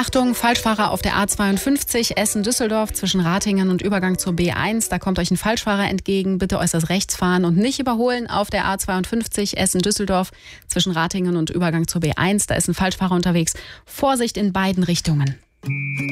Achtung, Falschfahrer auf der A52 Essen-Düsseldorf zwischen Ratingen und Übergang zur B1. Da kommt euch ein Falschfahrer entgegen. Bitte äußerst rechts fahren und nicht überholen auf der A52 Essen-Düsseldorf zwischen Ratingen und Übergang zur B1. Da ist ein Falschfahrer unterwegs. Vorsicht in beiden Richtungen.